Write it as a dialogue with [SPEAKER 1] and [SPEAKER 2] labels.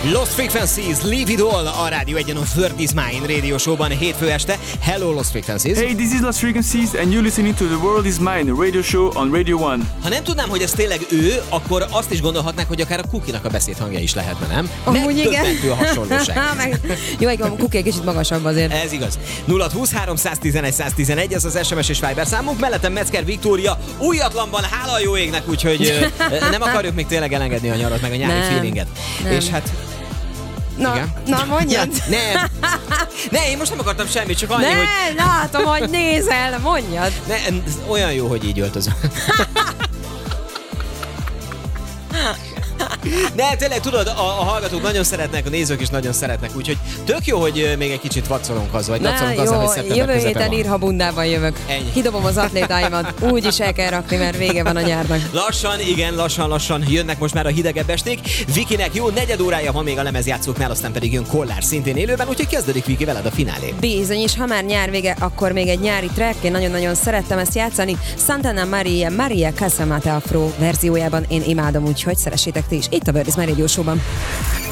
[SPEAKER 1] Lost Frequencies, Leave It All a Rádió Egyen a World is Mine Radio Show-ban hétfő este. Hello Lost Frequencies!
[SPEAKER 2] Hey, this is Lost Frequencies and you're listening to the World is Mine Radio Show on Radio 1.
[SPEAKER 1] Ha nem tudnám, hogy ez tényleg ő, akkor azt is gondolhatnák, hogy akár a Cookie-nak a beszédhangja is lehetne, nem? Megdöbbentő a hasonlóság.
[SPEAKER 3] Jó, a Cookie egy kicsit magasabb azért.
[SPEAKER 1] Ez igaz. 0623 111 111, ez az SMS és Viber számunk. Mellettem Metzger Viktória újatlanban, hála a jó égnek, úgyhogy nem akarjuk még tényleg elengedni a nyarat, meg a nyári feelinget. És hát
[SPEAKER 3] Na mondjad.
[SPEAKER 1] Ne, én most nem akartam semmit, csak annyi, hogy...
[SPEAKER 3] látom, hogy nézel, mondjad.
[SPEAKER 1] Olyan jó, hogy így öltözöm. Ne, tényleg tudod, a hallgatók nagyon szeretnek, a nézők is nagyon szeretnek, úgyhogy tök jó, hogy még egy kicsit vaccolunk azzal, vagy vaccolunk azzal, hogy szeptember
[SPEAKER 3] jövő
[SPEAKER 1] közepe
[SPEAKER 3] héten
[SPEAKER 1] van.
[SPEAKER 3] írha bundában jövök.
[SPEAKER 1] Ennyi.
[SPEAKER 3] Kidobom az atlétáimat, úgy is el kell rakni, mert vége van a nyárnak.
[SPEAKER 1] Lassan jönnek most már a hidegebb esték. Vikinek jó negyed órája van még a lemezjátszóknál, aztán pedig jön Kollár szintén élőben, úgyhogy kezdődik Viki veled a finálé.
[SPEAKER 3] Bizony, és ha már nyár vége, akkor még egy nyári track, én nagyon-nagyon szerettem ezt játszani. Santana Maria Casamata Afro verziójában én imádom, úgyhogy szeressétek ti is itt a World is Mine Radio Show-ban.